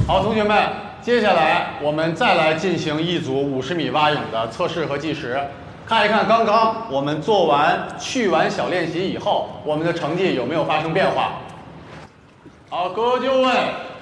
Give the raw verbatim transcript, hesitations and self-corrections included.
好，同学们，接下来我们再来进行一组五十米蛙泳的测试和计时，看一看刚刚我们做完去完小练习以后，我们的成绩有没有发生变化。好，各位就位。